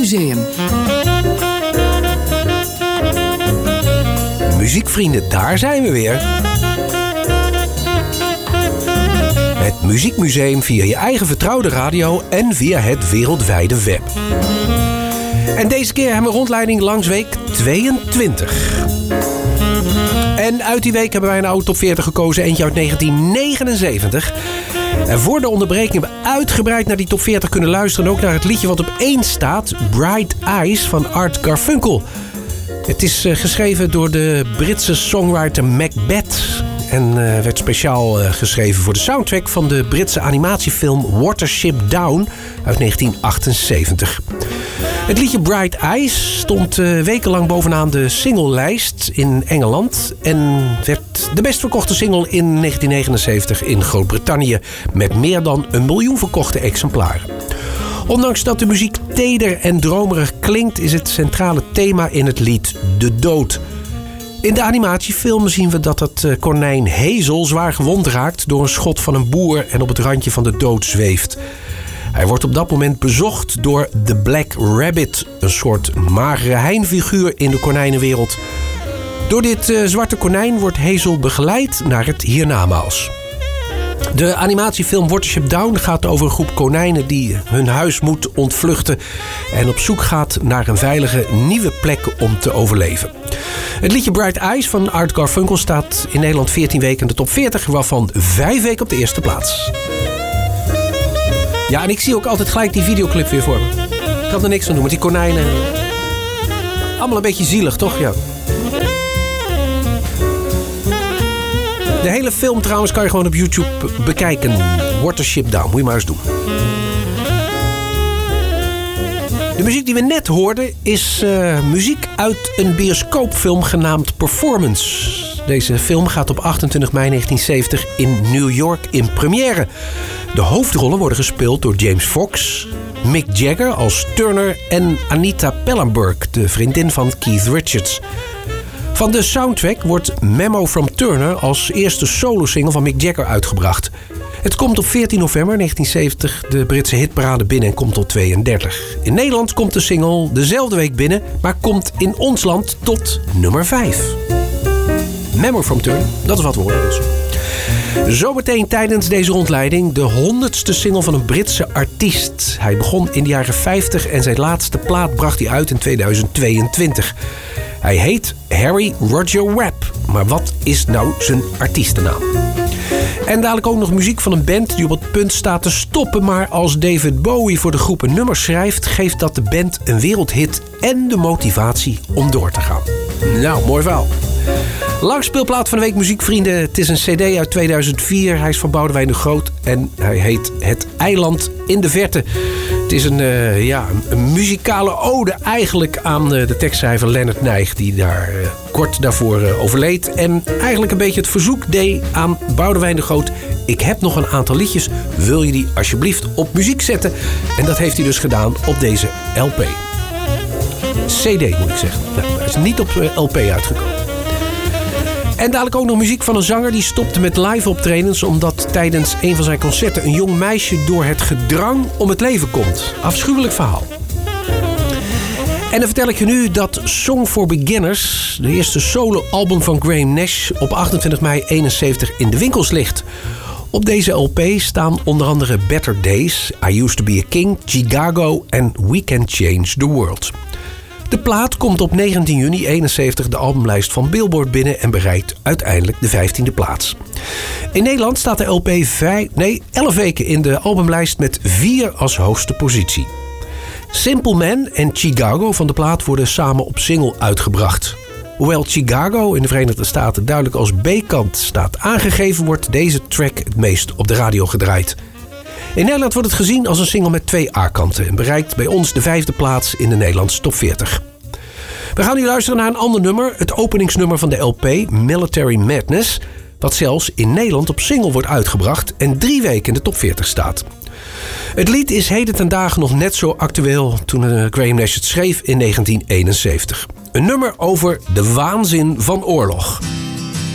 Muziekmuseum. Muziekvrienden, daar zijn we weer. Het Muziekmuseum via je eigen vertrouwde radio en via het wereldwijde web. En deze keer hebben we rondleiding langs week 22. En uit die week hebben wij een oude top 40 gekozen, eentje uit 1979. En voor de onderbreking hebben we uitgebreid naar die top 40 kunnen luisteren. En ook naar het liedje wat op 1 staat, Bright Eyes van Art Garfunkel. Het is geschreven door de Britse songwriter Macbeth. En werd speciaal geschreven voor de soundtrack van de Britse animatiefilm Watership Down uit 1978. Het liedje Bright Eyes stond wekenlang bovenaan de singlelijst in Engeland en werd de best verkochte single in 1979 in Groot-Brittannië met meer dan 1 miljoen verkochte exemplaren. Ondanks dat de muziek teder en dromerig klinkt, is het centrale thema in het lied de dood. In de animatiefilm zien we dat het konijn Hazel zwaar gewond raakt door een schot van een boer en op het randje van de dood zweeft. Hij wordt op dat moment bezocht door The Black Rabbit, een soort magere heinfiguur in de konijnenwereld. Door dit zwarte konijn wordt Hazel begeleid naar het hiernamaals. De animatiefilm Watership Down gaat over een groep konijnen die hun huis moet ontvluchten en op zoek gaat naar een veilige nieuwe plek om te overleven. Het liedje Bright Eyes van Art Garfunkel staat in Nederland 14 weken in de top 40, waarvan 5 weken op de eerste plaats. Ja, en ik zie ook altijd gelijk die videoclip weer voor me. Ik kan er niks aan doen met die konijnen. Allemaal een beetje zielig, toch? Ja. De hele film trouwens kan je gewoon op YouTube bekijken. Watership Down, moet je maar eens doen. De muziek die we net hoorden is muziek uit een bioscoopfilm genaamd Performance. Deze film gaat op 28 mei 1970 in New York in première. De hoofdrollen worden gespeeld door James Fox, Mick Jagger als Turner en Anita Pallenberg, de vriendin van Keith Richards. Van de soundtrack wordt Memo from Turner als eerste solosingle van Mick Jagger uitgebracht. Het komt op 14 november 1970 de Britse hitparade binnen en komt tot 32. In Nederland komt de single dezelfde week binnen, maar komt in ons land tot nummer 5. Memo from Turner, dat is wat we horen dus. Zometeen tijdens deze rondleiding de 100ste single van een Britse artiest. Hij begon in de jaren 50 en zijn laatste plaat bracht hij uit in 2022. Hij heet Harry Roger Webb. Maar wat is nou zijn artiestennaam? En dadelijk ook nog muziek van een band die op het punt staat te stoppen. Maar als David Bowie voor de groep een nummer schrijft, geeft dat de band een wereldhit en de motivatie om door te gaan. Nou, mooi verhaal. Langspeelplaat van de week, muziekvrienden. Het is een cd uit 2004. Hij is van Boudewijn de Groot en hij heet Het Eiland in de Verte. Het is een muzikale ode eigenlijk aan de tekstschrijver Leonard Nijg, die daar kort daarvoor overleed. En eigenlijk een beetje het verzoek deed aan Boudewijn de Groot: ik heb nog een aantal liedjes, wil je die alsjeblieft op muziek zetten? En dat heeft hij dus gedaan op deze LP. CD moet ik zeggen. Nou, hij is niet op LP uitgekomen. En dadelijk ook nog muziek van een zanger die stopte met live optredens omdat tijdens een van zijn concerten een jong meisje door het gedrang om het leven komt. Afschuwelijk verhaal. En dan vertel ik je nu dat Song for Beginners, de eerste solo-album van Graham Nash, op 28 mei 71 in de winkels ligt. Op deze LP staan onder andere Better Days, I Used to Be a King, Chicago en We Can Change the World. De plaat komt op 19 juni 71 de albumlijst van Billboard binnen en bereikt uiteindelijk de 15e plaats. In Nederland staat de LP 11 weken in de albumlijst met 4 als hoogste positie. Simple Man en Chicago van de plaat worden samen op single uitgebracht. Hoewel Chicago in de Verenigde Staten duidelijk als B-kant staat aangegeven, wordt deze track het meest op de radio gedraaid. In Nederland wordt het gezien als een single met 2 A-kanten en bereikt bij ons de 5e plaats in de Nederlandse top 40. We gaan nu luisteren naar een ander nummer, het openingsnummer van de LP, Military Madness, dat zelfs in Nederland op single wordt uitgebracht en 3 weken in de top 40 staat. Het lied is heden ten dagen nog net zo actueel toen Graham Nash het schreef in 1971. Een nummer over de waanzin van oorlog.